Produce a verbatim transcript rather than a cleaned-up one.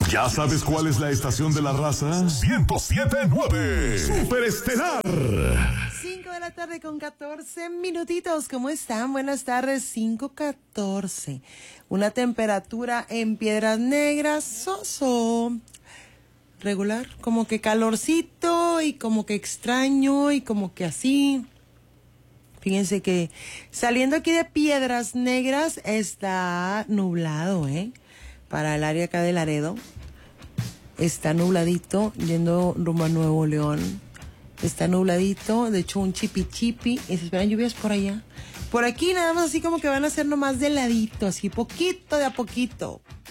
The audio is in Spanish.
¿Ya sabes cuál es la estación de la raza? ciento siete punto nueve. Superestelar. cinco de la tarde con catorce minutitos. ¿Cómo están? Buenas tardes. cinco catorce. Una temperatura en Piedras Negras, soso. Regular. Como que calorcito y como que extraño y como que así. Fíjense que saliendo aquí de Piedras Negras está nublado, ¿eh? Para el área acá de Laredo. Está nubladito, yendo rumbo a Nuevo León. Está nubladito, de hecho un chipi chipi. Y se esperan lluvias por allá. Por aquí nada más así como que van a ser nomás de ladito, así poquito de a poquito.